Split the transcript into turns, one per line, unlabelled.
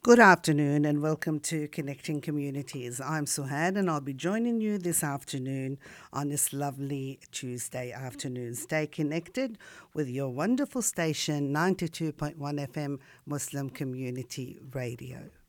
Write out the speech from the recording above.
Good afternoon and welcome to Connecting Communities. I'm Suhad and I'll be joining you this afternoon on this lovely Tuesday afternoon. Stay connected with your wonderful station 92.1 FM Muslim Community Radio.